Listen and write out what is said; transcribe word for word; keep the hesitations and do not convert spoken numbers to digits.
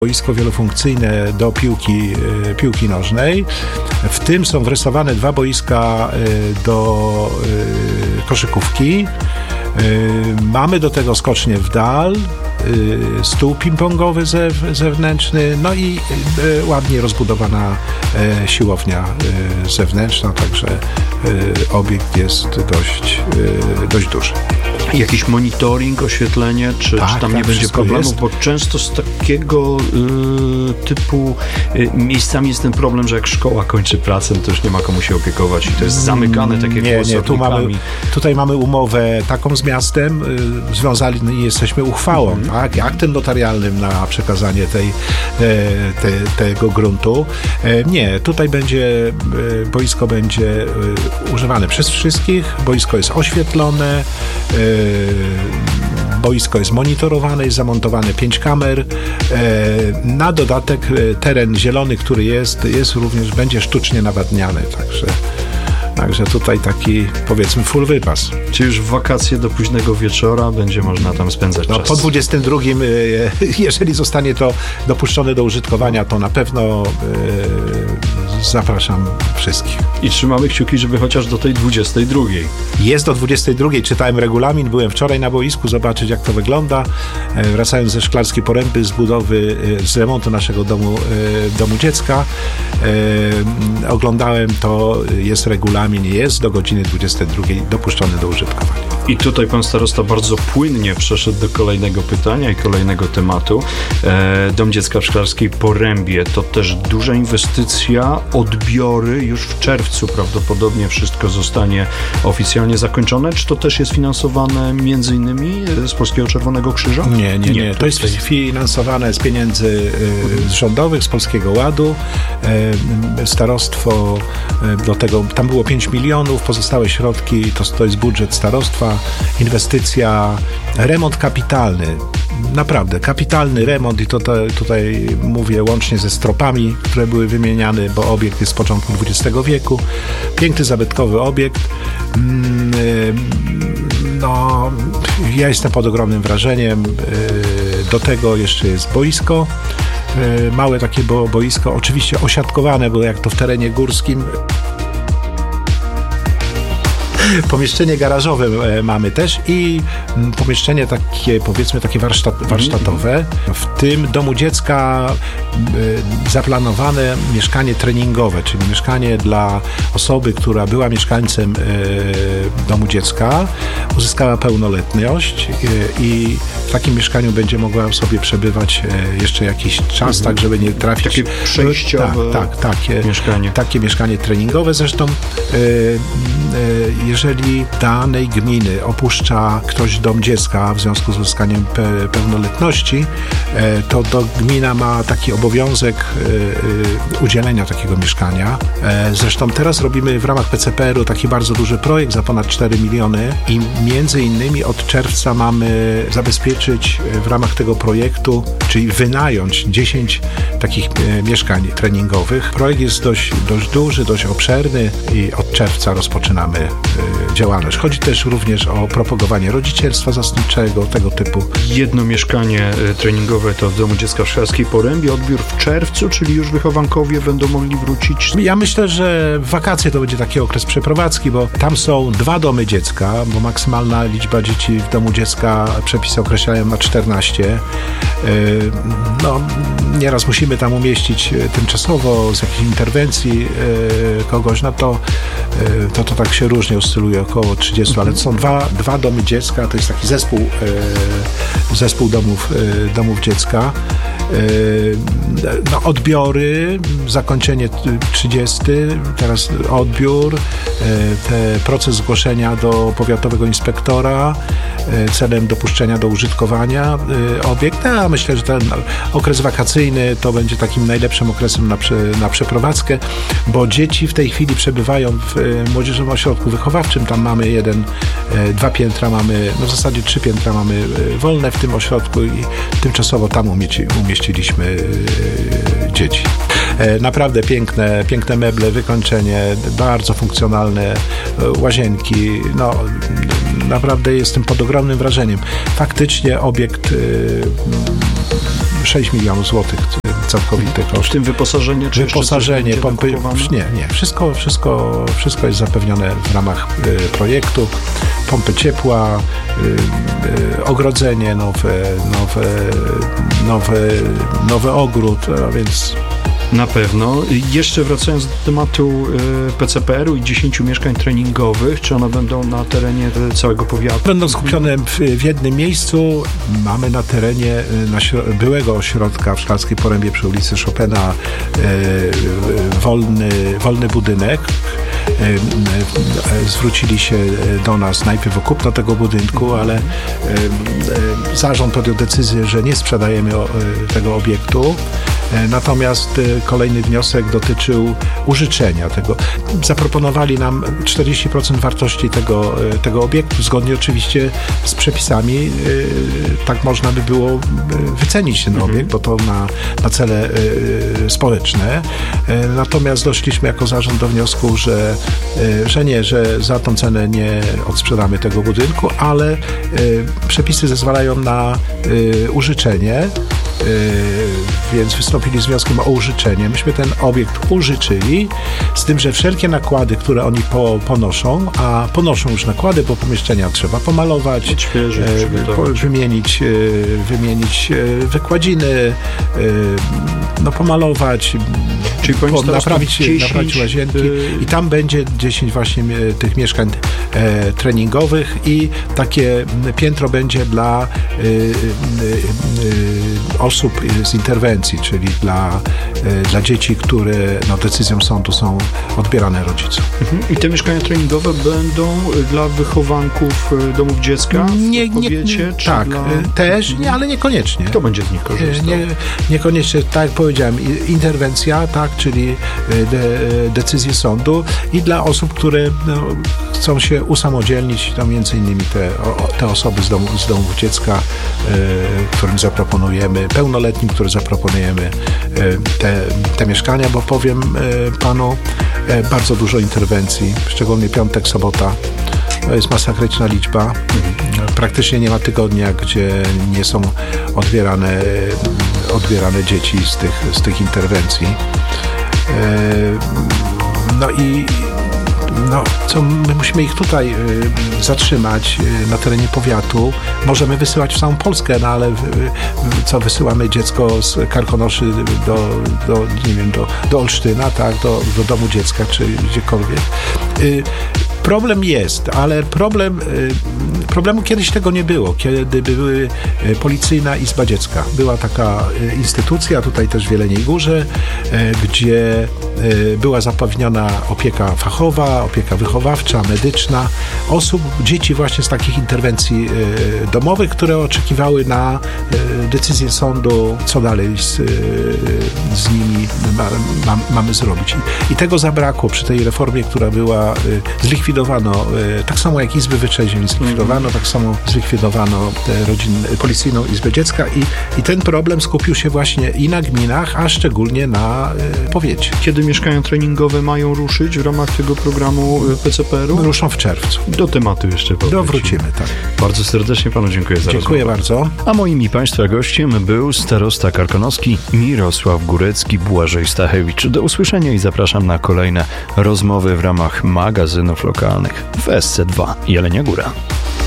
Boisko wielofunkcyjne do piłki, piłki nożnej. W tym są wrysowane dwa boiska do koszykówki. Mamy do tego skocznię w dal, stół ping-pongowy zewnętrzny, no i ładnie rozbudowana siłownia zewnętrzna, także obiekt jest dość, dość duży. Jakiś monitoring, oświetlenie, czy, tak, czy tam tak, nie będzie problemów, jest. Bo często z takiego y, typu y, miejscami jest ten problem, że jak szkoła kończy pracę, to już nie ma komu się opiekować i to jest zamykane tak jak Nie, nie, tu mamy, tutaj mamy umowę taką z miastem, y, związani jesteśmy uchwałą, mhm. tak, aktem notarialnym na przekazanie tej, te, tego gruntu. Nie, tutaj będzie, boisko będzie używane przez wszystkich, boisko jest oświetlone, boisko jest monitorowane, jest zamontowane pięć kamer. Na dodatek teren zielony, który jest, jest również, będzie sztucznie nawadniany, także Także tutaj taki, powiedzmy, full wypas. Czy już w wakacje do późnego wieczora będzie można tam spędzać no, czas? Po dwudziestym drugim, jeżeli zostanie to dopuszczone do użytkowania, to na pewno yy, zapraszam wszystkich. I trzymamy kciuki, żeby chociaż do tej dwudziestej drugiej. Jest do dwudziestej drugiej, czytałem regulamin, byłem wczoraj na boisku, zobaczyć jak to wygląda. Wracając ze Szklarskiej Poręby, z budowy, z remontu naszego domu, domu dziecka. Oglądałem to, jest regulamin, jest do godziny dwudziestej drugiej dopuszczony do użytkowania. I tutaj pan starosta bardzo płynnie przeszedł do kolejnego pytania i kolejnego tematu. E, Dom Dziecka w Szklarskiej Porębie to też duża inwestycja, odbiory już w czerwcu prawdopodobnie wszystko zostanie oficjalnie zakończone. Czy to też jest finansowane między innymi z Polskiego Czerwonego Krzyża? Nie, nie, nie. To jest finansowane z pieniędzy y, rządowych, z Polskiego Ładu. Y, starostwo y, do tego, tam było pięć milionów, pozostałe środki to, to jest budżet starostwa, inwestycja, remont kapitalny. Naprawdę, kapitalny remont i to, to tutaj mówię łącznie ze stropami, które były wymieniane, bo obiekt jest z początku dwudziestego wieku. Piękny, zabytkowy obiekt. No, ja jestem pod ogromnym wrażeniem. Do tego jeszcze jest boisko. Małe takie boisko, oczywiście osiadkowane, bo jak to w terenie górskim. Pomieszczenie garażowe mamy też i pomieszczenie takie, powiedzmy, takie warsztat, warsztatowe. W tym domu dziecka zaplanowane mieszkanie treningowe, czyli mieszkanie dla osoby, która była mieszkańcem domu dziecka, uzyskała pełnoletność i w takim mieszkaniu będzie mogła sobie przebywać jeszcze jakiś czas, mhm. tak żeby nie trafić... Takie przejściowe tak, tak, takie mieszkanie. Takie mieszkanie treningowe. Zresztą jeżeli danej gminy opuszcza ktoś dom dziecka w związku z uzyskaniem pe- pełnoletności, to, to gmina ma taki obowiązek udzielenia takiego mieszkania. Zresztą teraz robimy w ramach P C P R-u taki bardzo duży projekt za ponad cztery miliony i między innymi od czerwca mamy zabezpieczyć w ramach tego projektu, czyli wynająć dziesięć takich mieszkań treningowych. Projekt jest dość, dość duży, dość obszerny i od czerwca rozpoczynamy działalność. Chodzi też również o propagowanie rodzicielstwa zastępczego, tego typu. Jedno mieszkanie treningowe to w Domu Dziecka w Szklarskiej Porębie, odbiór w czerwcu, czyli już wychowankowie będą mogli wrócić? Ja myślę, że w wakacje to będzie taki okres przeprowadzki, bo tam są dwa domy dziecka, bo maksymalna liczba dzieci w domu dziecka przepisy określają na czternaście. No, nieraz musimy tam umieścić tymczasowo z jakiejś interwencji kogoś, no to to, to tak się różnie oscyluje, około trzydziestu, ale to są dwa, dwa domy dziecka, to jest taki zespół, e, zespół domów, e, domów dziecka. E, no, odbiory, zakończenie trzydziesty, teraz odbiór, e, te, proces zgłoszenia do powiatowego inspektora e, celem dopuszczenia do użytkowania e, obiektu, a myślę, że ten okres wakacyjny to będzie takim najlepszym okresem na, prze, na przeprowadzkę, bo dzieci w tej chwili przebywają w Młodzieżowym Ośrodku Wychowawczym, tam mamy jeden, dwa piętra mamy, no w zasadzie trzy piętra mamy wolne w tym ośrodku i tymczasowo tam umieci, umieściliśmy dzieci. Naprawdę piękne, piękne meble, wykończenie, bardzo funkcjonalne łazienki, no naprawdę jestem pod ogromnym wrażeniem. Faktycznie obiekt sześć milionów złotych całkowity koszt. W tym wyposażenie czy Wyposażenie, pompy, nie, nie, wszystko, wszystko, wszystko jest zapewnione w ramach y, projektu. Pompy ciepła, y, y, ogrodzenie nowe, nowe, nowe, nowy ogród, a więc... Na pewno. Jeszcze wracając do tematu P C P R-u i dziesięciu mieszkań treningowych, czy one będą na terenie całego powiatu? Będą skupione w, w jednym miejscu. Mamy na terenie na śro- byłego ośrodka w Szklarskiej Porębie przy ulicy Chopina e, wolny, wolny budynek. E, zwrócili się do nas najpierw o kupno tego budynku, ale e, e, zarząd podjął decyzję, że nie sprzedajemy o, e, tego obiektu. E, natomiast e, kolejny wniosek dotyczył użyczenia tego. Zaproponowali nam czterdzieści procent wartości tego, tego obiektu, zgodnie oczywiście z przepisami. Tak można by było wycenić ten obiekt, bo to na, na cele społeczne. Natomiast doszliśmy jako zarząd do wniosku, że, że nie, że za tą cenę nie odsprzedamy tego budynku, ale przepisy zezwalają na użyczenie, więc wystąpili z wnioskiem o użyczenie. Myśmy ten obiekt użyczyli, z tym, że wszelkie nakłady, które oni po, ponoszą, a ponoszą już nakłady, bo pomieszczenia trzeba pomalować, odświeżyć, e, po, wymienić, e, wymienić e, wykładziny, e, no pomalować, czyli po, naprawić, dziesięć, naprawić łazienki y... i tam będzie dziesięć właśnie e, tych mieszkań e, treningowych i takie piętro będzie dla e, e, osób z interwencji, czyli dla, e, dla dzieci, które no, decyzją sądu są odbierane rodzicom. Mhm. I te mieszkania treningowe będą dla wychowanków domów dziecka w nie, powiecie? Nie, czy tak, dla... też, nie, ale niekoniecznie. Kto będzie z nich korzystał? Nie, niekoniecznie, tak jak powiedziałem, interwencja, tak, czyli de, decyzje sądu i dla osób, które no, chcą się usamodzielnić, to między innymi te, te osoby z, domu, z domów dziecka, y, którym zaproponujemy, pełnoletnim, które zaproponujemy y, te, te mieszkania, bo powiem y, panu, y, bardzo dużo interwencji, szczególnie piątek, sobota. To jest masakryczna liczba. Mhm. Praktycznie nie ma tygodnia, gdzie nie są odbierane, odbierane dzieci z tych, z tych interwencji. No i no, co my musimy ich tutaj y, zatrzymać y, na terenie powiatu. Możemy wysyłać w całą Polskę, no ale y, y, co wysyłamy dziecko z Karkonoszy do, do nie wiem, do, do Olsztyna, tak, do, do domu dziecka, czy gdziekolwiek. Y, Problem jest, ale problem, problemu kiedyś tego nie było, kiedy były Policyjna Izba Dziecka. Była taka instytucja, tutaj też w Jeleniej Górze, gdzie była zapewniona opieka fachowa, opieka wychowawcza, medyczna osób, dzieci właśnie z takich interwencji domowych, które oczekiwały na decyzję sądu, co dalej z, z nimi ma, ma, mamy zrobić. I, I tego zabrakło przy tej reformie, która była zlikwidowana. Zlikwidowano, tak samo jak Izby Wytrzeźwień zlikwidowano, tak samo zlikwidowano rodzin, Policyjną Izbę Dziecka i, i ten problem skupił się właśnie i na gminach, a szczególnie na y, powiecie. Kiedy mieszkania treningowe mają ruszyć w ramach tego programu P C P R-u? Ruszą w czerwcu. Do tematu jeszcze powrócimy. Dowrócimy, tak. Bardzo serdecznie panu dziękuję za Dziękuję rozmowę. bardzo. A moim i państwa gościem był starosta karkonoski Mirosław Górecki, Błażej Stachewicz. Do usłyszenia i zapraszam na kolejne rozmowy w ramach magazynów lokalnych w S C dwa Jelenia Góra.